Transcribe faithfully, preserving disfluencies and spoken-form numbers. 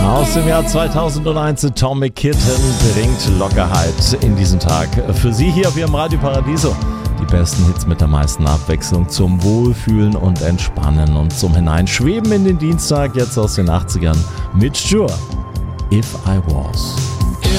Aus dem Jahr zweitausendeins, Atomic Kitten bringt Lockerheit in diesen Tag. Für Sie hier auf Ihrem Radio Paradiso. Die besten Hits mit der meisten Abwechslung zum Wohlfühlen und Entspannen und zum Hineinschweben in den Dienstag, jetzt aus den achtzigern mit Sure, If I Was.